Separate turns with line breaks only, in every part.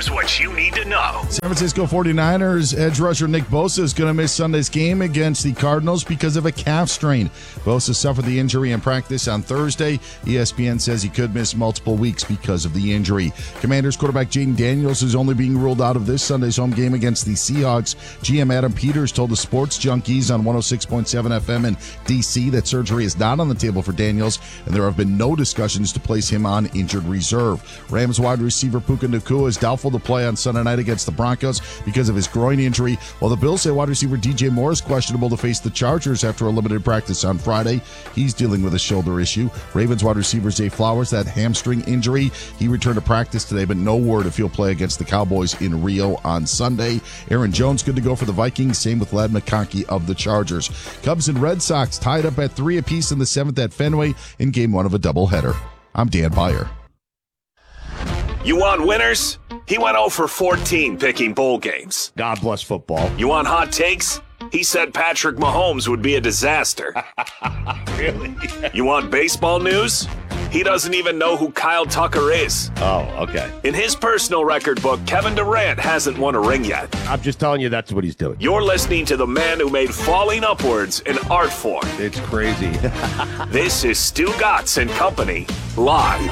Here's what you need to know.
San Francisco 49ers edge rusher Nick Bosa is going to miss Sunday's game against the Cardinals because of a calf strain. Bosa suffered the injury in practice on Thursday. ESPN says he could miss multiple weeks because of the injury. Commanders quarterback Jaden Daniels is only being ruled out of this Sunday's home game against the Seahawks. GM Adam Peters told the Sports Junkies on 106.7 FM in D.C. that surgery is not on the table for Daniels, and there have been no discussions to place him on injured reserve. Rams wide receiver Puka Nacua is doubtful to play on Sunday night against the Broncos because of his groin injury, while the Bills say wide receiver DJ Moore is questionable to face the Chargers after a limited practice on Friday. He's dealing with a shoulder issue. Ravens wide receiver Zay Flowers, that hamstring injury. He returned to practice today, but no word if he'll play against the Cowboys in Rio on Sunday. Aaron Jones good to go for the Vikings. Same with Ladd McConkey of the Chargers. Cubs and Red Sox tied up at 3 apiece in the 7th at Fenway in game 1 of a doubleheader. I'm Dan Beyer.
You want winners? He went 0 for 14 picking bowl games.
God bless football.
You want hot takes? He said Patrick Mahomes would be a disaster.
Really?
You want baseball news? He doesn't even know who Kyle Tucker is.
Oh, okay.
In his personal record book, Kevin Durant hasn't won a ring yet.
I'm just telling you that's what he's doing.
You're listening to the man who made falling upwards an art form.
It's crazy.
This is Stu Gatz and Company, live.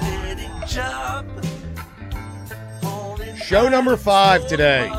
Show number 5 today.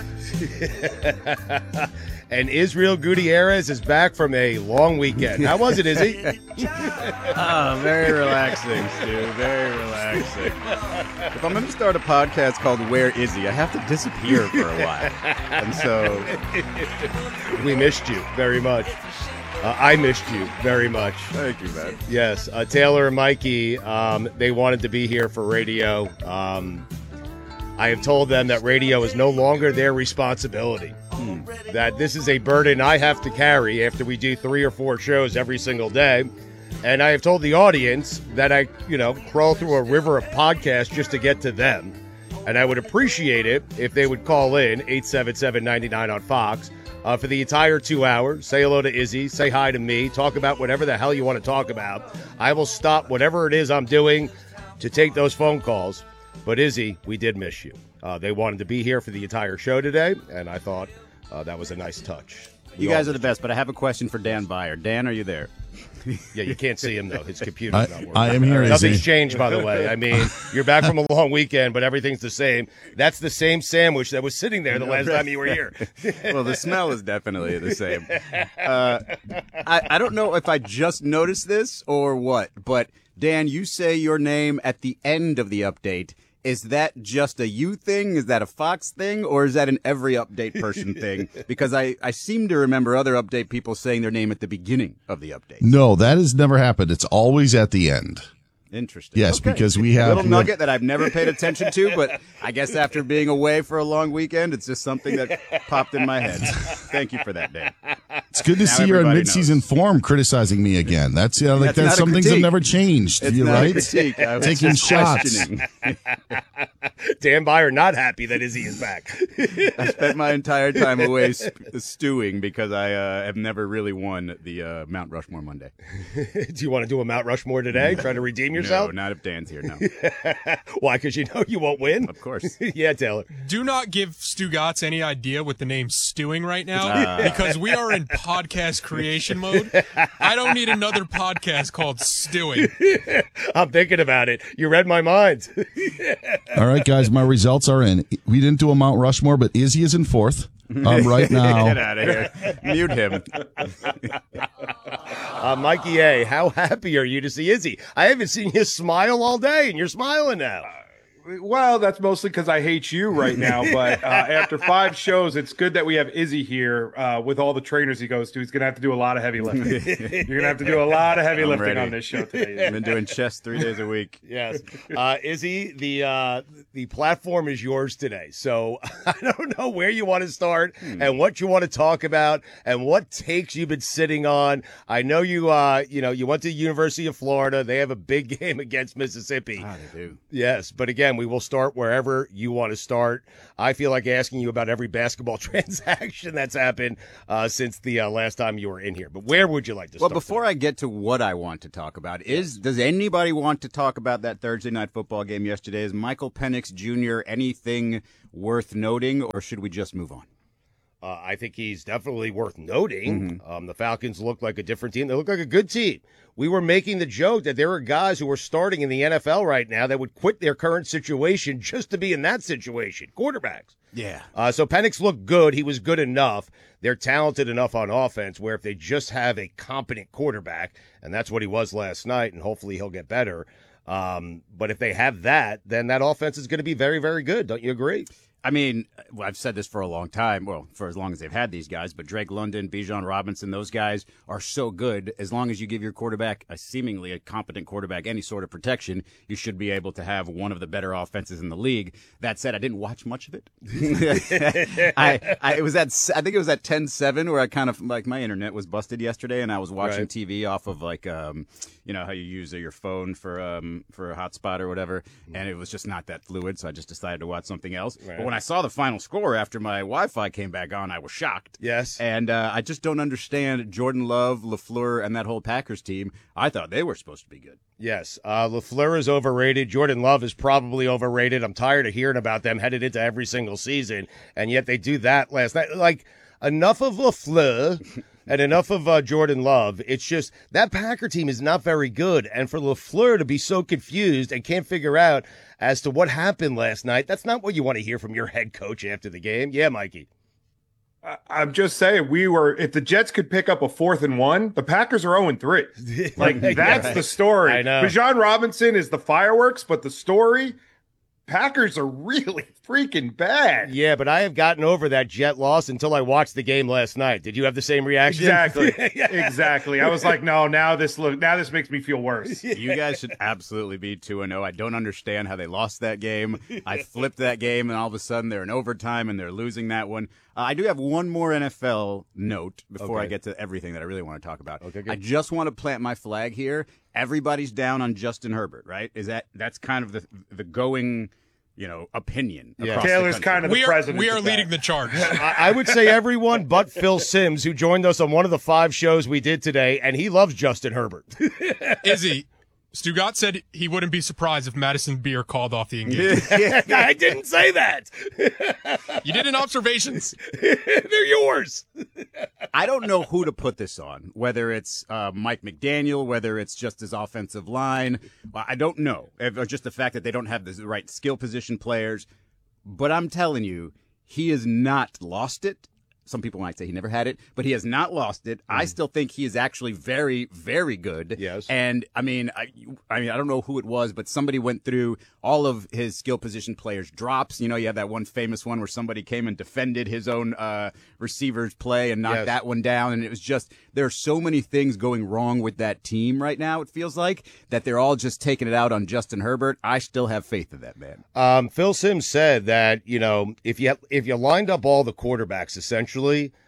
And Israel Gutierrez is back from a long weekend. How was it, Izzy?
Very relaxing, Stu. Very relaxing. If I'm going to start a podcast called Where Is He, I have to disappear for a while. And so
we missed you very much. I missed you very much.
Thank you, man.
Yes. Taylor and Mikey, they wanted to be here for radio. I have told them that radio is no longer their responsibility. That this is a burden I have to carry after we do 3 or 4 shows every single day. And I have told the audience that I, crawl through a river of podcasts just to get to them. And I would appreciate it if they would call in 877-99 on Fox for the entire 2 hours. Say hello to Izzy. Say hi to me. Talk about whatever the hell you want to talk about. I will stop whatever it is I'm doing to take those phone calls. But Izzy, we did miss you. They wanted to be here for the entire show today, and I thought that was a nice touch.
You guys are the best, but I have a question for Dan Beyer. Dan, are you there?
Yeah, you can't see him, though. His computer's not working.
I am here,
Nothing's
Izzy.
changed, by the way. I mean, you're back from a long weekend, but everything's the same. That's the same sandwich that was sitting there the last time you were here.
Well, the smell is definitely the same. I don't know if I just noticed this or what, but Dan, you say your name at the end of the update. Is that just a you thing? Is that a Fox thing? Or is that an every update person thing? Because I seem to remember other update people saying their name at the beginning of the update.
No, that has never happened. It's always at the end.
Interesting.
Yes,
okay.
because we have...
a little nugget that I've never paid attention to, but I guess after being away for a long weekend, it's just something that popped in my head. Thank you for that, Dan.
It's good to see you're in mid-season form criticizing me again. That's some things have never changed.
It's
you're
not
right.
a critique. I was
Taking
just
shots.
questioning.
Dan Beyer not happy that Izzy is back.
I spent my entire time away stewing because I have never really won the Mount Rushmore Monday.
Do you want to do a Mount Rushmore today? Try to redeem yourself?
No, not if Dan's here, no.
Why? Because you know you won't win?
Of course.
Yeah, Taylor.
Do not give Stu Gatz any idea with the name Stewing right now because we are in podcast creation mode. I don't need another podcast called Stewing.
I'm thinking about it. You read my mind.
All right, guys, my results are in. We didn't do a Mount Rushmore, but Izzy is in 4th. Right now.
Get out of here. Mute him.
Mikey A., how happy are you to see Izzy? I haven't seen you smile all day, and you're smiling now.
Well, that's mostly because I hate you right now. But after 5 shows, it's good that we have Izzy here with all the trainers he goes to. He's going to have to do a lot of heavy lifting. You're going to have to do a lot of heavy lifting
ready.
on this show today.
I've been doing chest 3 days a week.
Yes. Izzy, the platform is yours today. So I don't know where you want to start and what you want to talk about and what takes you've been sitting on. I know you went to the University of Florida. They have a big game against Mississippi.
Ah, they do.
Yes. But again, and we will start wherever you want to start. I feel like asking you about every basketball transaction that's happened since the last time you were in here. But where would you like to start?
Well, before I get to what I want to talk about, does anybody want to talk about that Thursday night football game yesterday? Is Michael Penix Jr. anything worth noting, or should we just move on?
I think he's definitely worth noting. The Falcons look like a different team. They look like a good team. We were making the joke that there are guys who are starting in the NFL right now that would quit their current situation just to be in that situation. Quarterbacks.
Yeah.
So Penix looked good. He was good enough. They're talented enough on offense where if they just have a competent quarterback, and that's what he was last night, and hopefully he'll get better. But if they have that, then that offense is going to be very, very good. Don't you agree?
I mean, I've said this for a long time, well, for as long as they've had these guys, but Drake London, Bijan Robinson, those guys are so good. As long as you give your quarterback, seemingly a competent quarterback, any sort of protection, you should be able to have one of the better offenses in the league. That said, I didn't watch much of it. I think it was at 10-7 where I kind of, like, my internet was busted yesterday, and I was watching TV off of, like, you know, how you use your phone for a hotspot or whatever, and it was just not that fluid, so I just decided to watch something else. Right. But when I saw the final score after my Wi-Fi came back on, I was shocked.
Yes.
And I just don't understand Jordan Love, LaFleur, and that whole Packers team. I thought they were supposed to be good.
Yes. LaFleur is overrated. Jordan Love is probably overrated. I'm tired of hearing about them headed into every single season, and yet they do that last night. Like, enough of LaFleur and enough of Jordan Love. It's just that Packer team is not very good, and for LaFleur to be so confused and can't figure out as to what happened last night, that's not what you want to hear from your head coach after the game. Yeah, Mikey.
I'm just saying, if the Jets could pick up a 4th and 1, the Packers are 0-3. Like, that's the story.
I know.
Bijan Robinson is the fireworks, but the story, Packers are really freaking bad.
Yeah, but I have gotten over that Jet loss until I watched the game last night. Did you have the same reaction?
Exactly. Exactly. I was like, no, now this makes me feel worse.
You guys should absolutely be 2-0. I don't understand how they lost that game. I flipped that game, and all of a sudden they're in overtime, and they're losing that one. I do have one more NFL note before I get to everything that I really want to talk about.
Okay, good.
I just want to plant my flag here. Everybody's down on Justin Herbert, right? That's kind of the going, opinion.
Yeah.
Across
Taylor's
the country.
kind of the president.
We are leading the charge.
I would say everyone but Phil Simms, who joined us on one of the 5 shows we did today, and he loves Justin Herbert.
Izzy, Stugat said he wouldn't be surprised if Madison Beer called off the engagement.
I didn't say that.
You did in observations.
They're yours.
I don't know who to put this on, whether it's Mike McDaniel, whether it's just his offensive line. I don't know, or just the fact that they don't have the right skill position players. But I'm telling you, he has not lost it. Some people might say he never had it, but he has not lost it. I still think he is actually very, very good.
Yes.
And I mean, I don't know who it was, but somebody went through all of his skill position players' drops. You have that one famous one where somebody came and defended his own receiver's play and knocked that one down. And it was just, there are so many things going wrong with that team right now, it feels like, that they're all just taking it out on Justin Herbert. I still have faith in that man.
Phil Simms said that, if you lined up all the quarterbacks, essentially,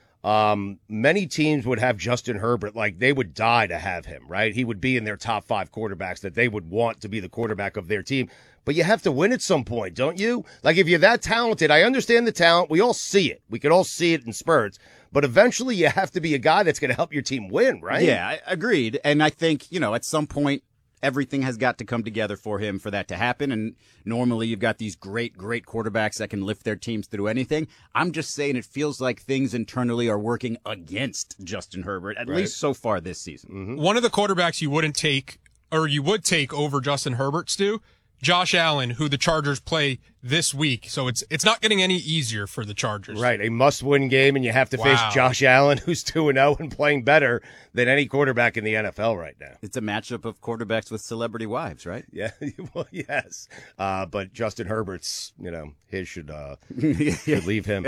many teams would have Justin Herbert, like they would die to have him, right? He would be in their top 5 quarterbacks that they would want to be the quarterback of their team. But you have to win at some point, don't you? Like, if you're that talented, I understand the talent. We all see it. We could all see it in spurts. But eventually you have to be a guy that's going to help your team win, right?
Yeah, agreed. And I think, at some point, everything has got to come together for him for that to happen. And normally you've got these great, great quarterbacks that can lift their teams through anything. I'm just saying it feels like things internally are working against Justin Herbert, at least so far this season.
Mm-hmm.
One of the quarterbacks you wouldn't take, or you would take over Justin Herbert, Stu, Josh Allen, who the Chargers play this week. So it's not getting any easier for the Chargers.
Right, a must-win game, and you have to face Josh Allen, who's 2-0 and playing better than any quarterback in the NFL right now.
It's a matchup of quarterbacks with celebrity wives, right?
Yeah, well, yes. But Justin Herbert's, his should leave him.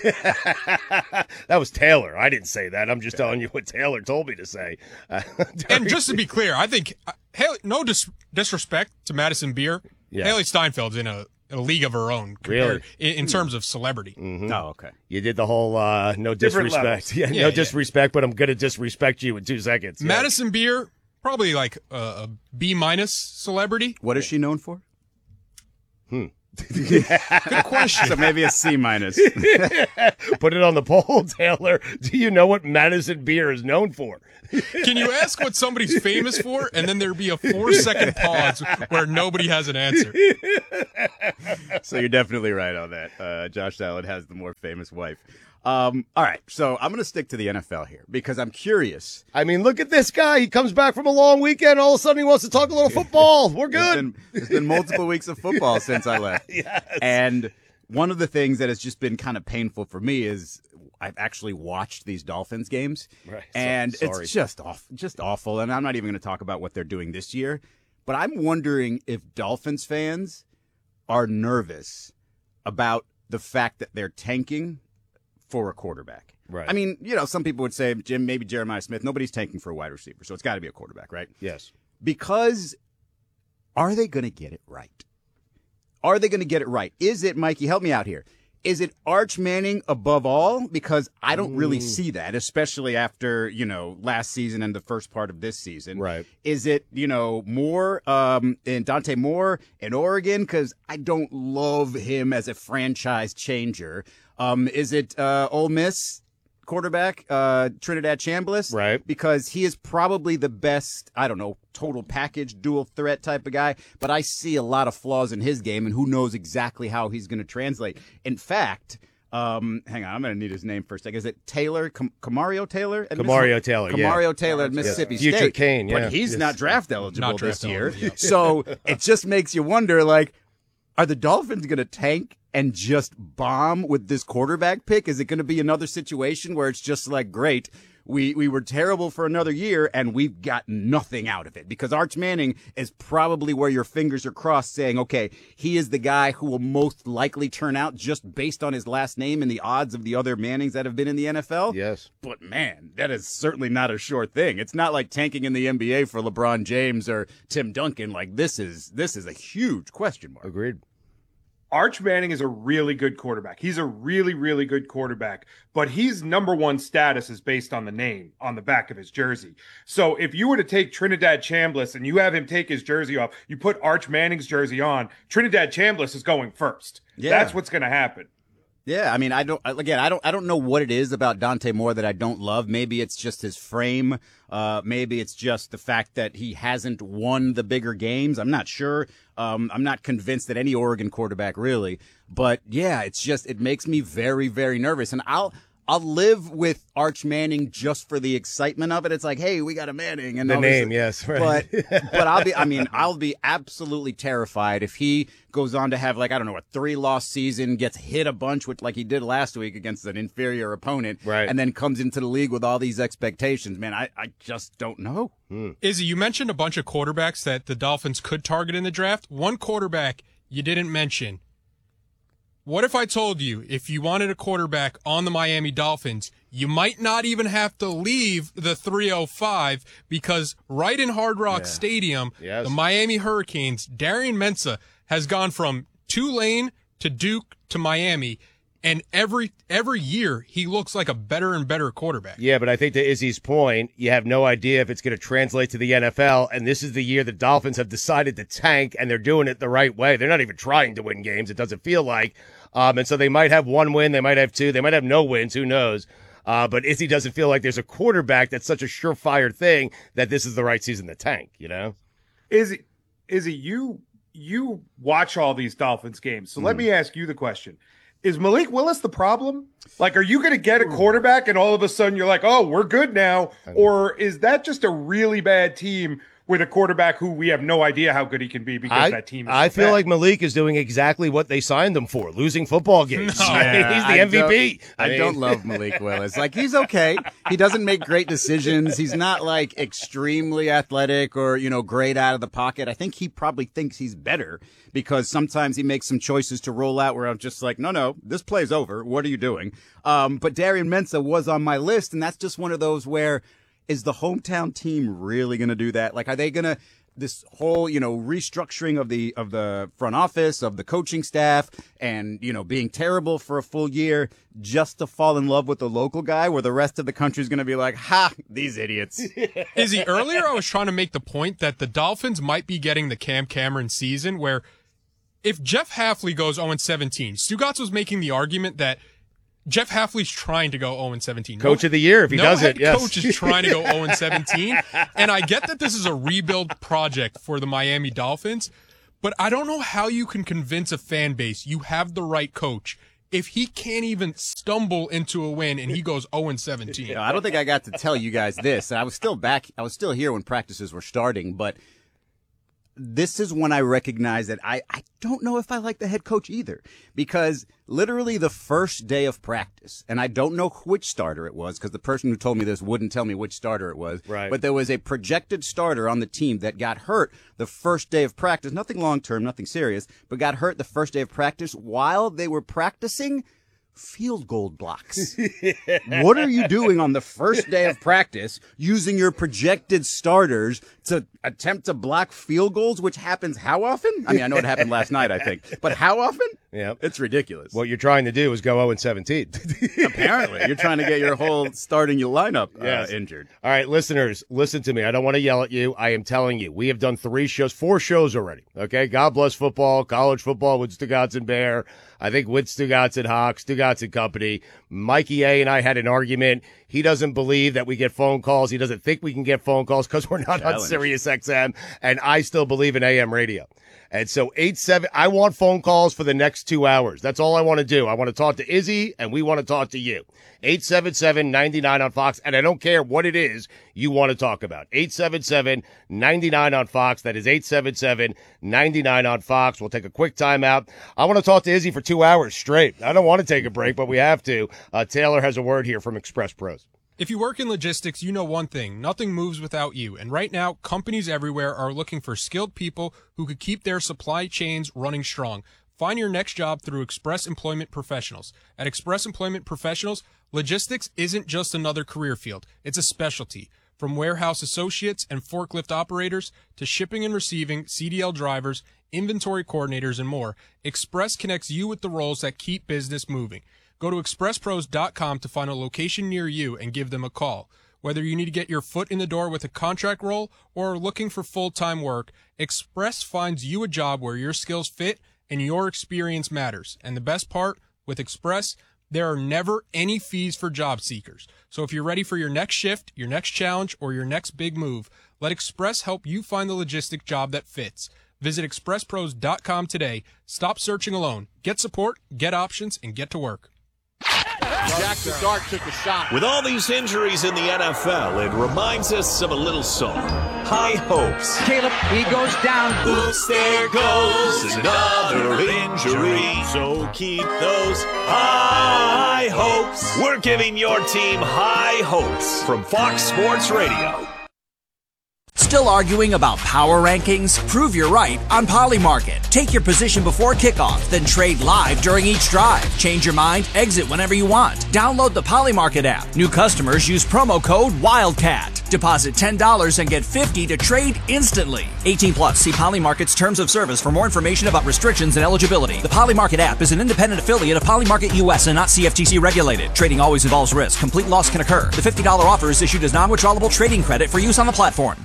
That was Taylor. I didn't say that. I'm just telling you what Taylor told me to say.
And just to be clear, I think, no disrespect to Madison Beer, Haley Steinfeld's in a league of her own in terms of celebrity.
Mm-hmm.
Oh, okay.
You did the whole no disrespect. No disrespect, but I'm going to disrespect you in 2 seconds. Yeah.
Madison Beer, probably like a B- celebrity.
What is she known for?
Good question.
So maybe a C minus.
Put it on the poll, Taylor. Do you know what Madison beer is known for?
Can you ask what somebody's famous for, and then there'd be a 4-second pause where nobody has an answer?
So you're definitely right on that. Josh Allen has the more famous wife. All right, so I'm going to stick to the NFL here because I'm curious.
I mean, look at this guy. He comes back from a long weekend. All of a sudden, he wants to talk a little football. We're good.
There's been multiple weeks of football since I left.
Yes.
And one of the things that has just been kind of painful for me is I've actually watched these Dolphins games.
Right.
And
Sorry.
it's just awful. And I'm not even going to talk about what they're doing this year. But I'm wondering if Dolphins fans are nervous about the fact that they're tanking for a quarterback.
Right.
I mean, some people would say, Jim, maybe Jeremiah Smith. Nobody's tanking for a wide receiver, so it's got to be a quarterback, right?
Yes.
Because are they going to get it right? Are they going to get it right? Is it, Mikey, help me out here. Is it Arch Manning above all? Because I don't really see that, especially after, last season and the first part of this season.
Right.
Is it, Moore and Dante Moore in Oregon? Because I don't love him as a franchise changer. Is it Ole Miss quarterback, Trinidad Chambliss?
Right.
Because he is probably the best, total package, dual threat type of guy. But I see a lot of flaws in his game, and who knows exactly how he's going to translate. In fact, hang on, I'm going to need his name for a second. Is it Taylor, Camario Taylor?
Camario Taylor, yeah.
Camario Taylor at Mississippi State.
Future Kane, yeah.
But he's not draft eligible
Not
this
draft
year.
eligible, yeah.
So it just makes you wonder, are the Dolphins going to tank and just bomb with this quarterback pick? Is it going to be another situation where it's just great, we were terrible for another year and we've got nothing out of it? Because Arch Manning is probably where your fingers are crossed saying, okay, he is the guy who will most likely turn out just based on his last name and the odds of the other Mannings that have been in the NFL.
Yes.
But man, that is certainly not a sure thing. It's not like tanking in the NBA for LeBron James or Tim Duncan. This is a huge question mark.
Agreed.
Arch Manning is a really good quarterback. He's a really, really good quarterback, but his number one status is based on the name on the back of his jersey. So if you were to take Trinidad Chambliss and you have him take his jersey off, you put Arch Manning's jersey on, Trinidad Chambliss is going first.
Yeah.
That's what's going to happen.
Yeah, I mean, I don't know what it is about Dante Moore that I don't love. Maybe it's just his frame. Maybe it's just the fact that he hasn't won the bigger games. I'm not sure. I'm not convinced that any Oregon quarterback really. But yeah, it makes me very, very nervous. And I'll live with Arch Manning just for the excitement of it. It's like, hey, we got a Manning, and
The name, yes, right.
But I'll be absolutely terrified if he goes on to have a 3-loss season, gets hit a bunch with like he did last week against an inferior opponent,
right,
and then comes into the league with all these expectations. Man, I just don't know.
Izzy, you mentioned a bunch of quarterbacks that the Dolphins could target in the draft. One quarterback you didn't mention. What if I told you if you wanted a quarterback on the Miami Dolphins, you might not even have to leave the 305 because right in Hard Rock Stadium, the Miami Hurricanes, Darian Mensah has gone from Tulane to Duke to Miami, and every year he looks like a better and better quarterback.
Yeah, but I think to Izzy's point, you have no idea if it's going to translate to the NFL, and this is the year the Dolphins have decided to tank, and they're doing it the right way. They're not even trying to win games, it doesn't feel like. And so they might have one win, they might have two, they might have no wins, who knows. But Izzy doesn't feel like there's a quarterback that's such a surefire thing that this is the right season to tank,
Izzy, you watch all these Dolphins games. So let me ask you the question. Is Malik Willis the problem? Are you going to get a quarterback and all of a sudden you're like, oh, we're good now? Or is that just a really bad team with a quarterback who we have no idea how good he can be because that team is
I
so
feel
bad?
like Malik is doing exactly what they signed him for, losing football games.
No.
He's the MVP.
I don't love Malik Willis. He's okay. He doesn't make great decisions. He's not extremely athletic or, great out of the pocket. I think he probably thinks he's better because sometimes he makes some choices to roll out where I'm just like, no, this play's over. What are you doing? But Darian Mensah was on my list, and that's just one of those where, is the hometown team really going to do that? Are they going to, this whole, restructuring of the front office, of the coaching staff, and, being terrible for a full year just to fall in love with the local guy where the rest of the country's going to be like, ha, these idiots.
Izzy, earlier I was trying to make the point that the Dolphins might be getting the Cam Cameron season where if Jeff Hafley goes 0-17, Stugotz was making the argument that Jeff Hafley's trying to go 0-17.
Coach of the year if he does it, yes.
Coach is trying to go 0-17. And I get that this is a rebuild project for the Miami Dolphins, but I don't know how you can convince a fan base you have the right coach if he can't even stumble into a win and he goes 0-17.
I don't think I got to tell you guys this. I was still here when practices were starting, but this is when I recognize that I don't know if I like the head coach either, because literally the first day of practice, and I don't know which starter it was because the person who told me this wouldn't tell me which starter it was,
right.
But there was a projected starter on the team that got hurt the first day of practice, nothing long-term, nothing serious, but got hurt the first day of practice while they were practicing field goal blocks. What are you doing on the first day of practice using your projected starters to attempt to block field goals, which happens how often? I mean, I know it happened last night, I think, but how often?
Yeah,
it's ridiculous.
What you're trying to do is go 0-17.
Apparently, you're trying to get your whole starting your lineup injured.
All right, listeners, listen to me. I don't want to yell at you. I am telling you, we have done 4 shows already. Okay, God bless football, college football with Stugotz and Bear. I think with Stugotz and Hawk, Stugotz and company. Mikey A and I had an argument. He doesn't believe that we get phone calls. He doesn't think we can get phone calls because we're not on Sirius XM. And I still believe in AM radio. And so 8-7, I want phone calls for the next 2 hours. That's all I want to do. I want to talk to Izzy, and we want to talk to you. 877-99 on Fox, and I don't care what it is you want to talk about. 877-99 on Fox. That is 877-99 on Fox. We'll take a quick timeout. I want to talk to Izzy for 2 hours straight. I don't want to take a break, but we have to. Taylor has a word here from Express Pros.
If you work in logistics, you know one thing. Nothing moves without you. And right now, companies everywhere are looking for skilled people who could keep their supply chains running strong. Find your next job through Express Employment Professionals. At Express Employment Professionals, logistics isn't just another career field. It's a specialty. From warehouse associates and forklift operators to shipping and receiving, CDL drivers, inventory coordinators, and more, Express connects you with the roles that keep business moving. Go to expresspros.com to find a location near you and give them a call. Whether you need to get your foot in the door with a contract role or are looking for full-time work, Express finds you a job where your skills fit and your experience matters. And the best part, with Express, there are never any fees for job seekers. So if you're ready for your next shift, your next challenge, or your next big move, let Express help you find the logistic job that fits. Visit expresspros.com today. Stop searching alone. Get support, get options, and get to work.
Jackson Dart took a shot.
With all these injuries in the NFL, it reminds us of a little song. High hopes.
Caleb, he goes down.
Oops, there goes another injury. So keep those high hopes. We're giving your team high hopes from Fox Sports Radio.
Still arguing about power rankings? Prove you're right on Polymarket. Take your position before kickoff, then trade live during each drive. Change your mind, exit whenever you want. Download the Polymarket app. New customers use promo code WILDCAT. Deposit $10 and get $50 to trade instantly. 18 plus. See Polymarket's terms of service for more information about restrictions and eligibility. The Polymarket app is an independent affiliate of Polymarket US and not CFTC regulated. Trading always involves risk. Complete loss can occur. The $50 offer is issued as non-withdrawable trading credit for use on the platform.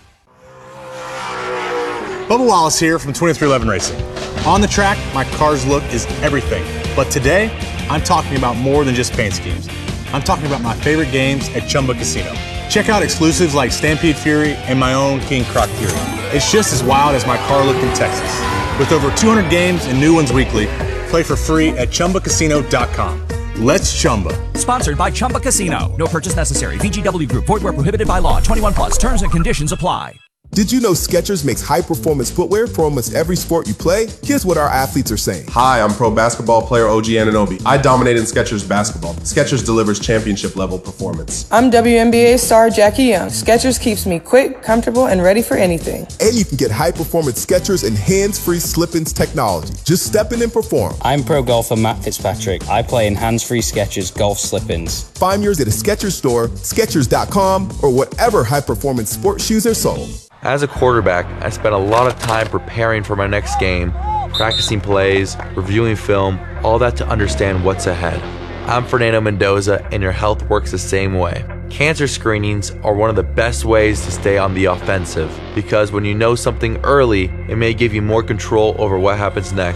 Bubba Wallace here from 2311 Racing. On the track, my car's look is everything. But today, I'm talking about more than just paint schemes. I'm talking about my favorite games at Chumba Casino. Check out exclusives like Stampede Fury and my own King Croc Fury. It's just as wild as my car look in Texas. With over 200 games and new ones weekly, play for free at ChumbaCasino.com. Let's Chumba.
Sponsored by Chumba Casino. No purchase necessary. VGW Group. Void where prohibited by law. 21 plus. Terms and conditions apply.
Did you know Skechers makes high-performance footwear for almost every sport you play? Here's what our athletes are saying.
Hi, I'm pro basketball player OG Anunoby. I dominate in Skechers basketball. Skechers delivers championship-level performance.
I'm WNBA star Jackie Young. Skechers keeps me quick, comfortable, and ready for anything.
And you can get high-performance Skechers and hands-free slip-ins technology. Just step in and perform.
I'm pro golfer Matt Fitzpatrick. I play in hands-free Skechers golf slip-ins.
Find yours at a Skechers store, Skechers.com, or whatever high-performance sports shoes are sold.
As a quarterback, I spent a lot of time preparing for my next game, practicing plays, reviewing film, all that to understand what's ahead. I'm Fernando Mendoza, and your health works the same way. Cancer screenings are one of the best ways to stay on the offensive, because when you know something early, it may give you more control over what happens next.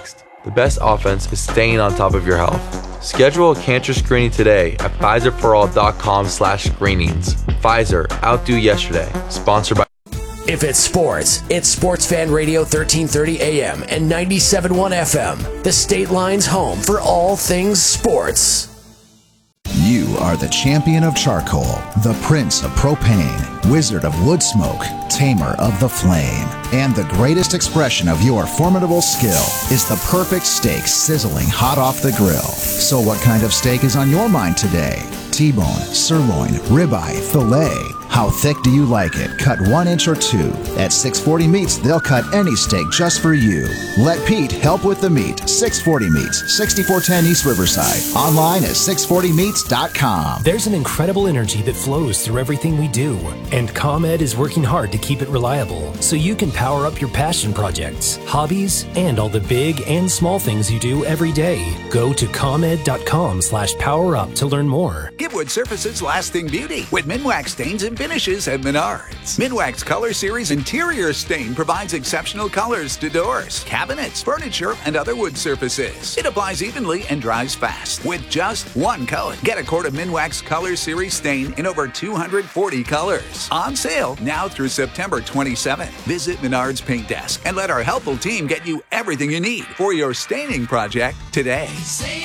The best offense is staying on top of your health. Schedule a cancer screening today at PfizerForAll.com/screenings. Pfizer, outdo yesterday. Sponsored by.
If it's sports, it's Sports Fan Radio 1330 AM and 97.1 FM. The State Line's home for all things sports.
You are the champion of charcoal, the prince of propane, wizard of wood smoke, tamer of the flame. And the greatest expression of your formidable skill is the perfect steak sizzling hot off the grill. So what kind of steak is on your mind today? T-bone, sirloin, ribeye, filet. How thick do you like it? Cut 1 inch or 2. At 640 Meats, they'll cut any steak just for you. Let Pete help with the meat. 640 Meats, 6410 East Riverside. Online at 640meats.com.
There's an incredible energy that flows through everything we do, and ComEd is working hard to keep it reliable so you can power up your passion projects, hobbies, and all the big and small things you do every day. Go to ComEd.com/powerup to learn more.
Give wood surfaces lasting beauty with Minwax stains and finishes at Menards. Minwax Color Series Interior Stain provides exceptional colors to doors, cabinets, furniture, and other wood surfaces. It applies evenly and dries fast with just one coat. Get a quart of Minwax Color Series Stain in over 240 colors. On sale now through September 27th. Visit Menards Paint Desk and let our helpful team get you everything you need for your staining project today.
Save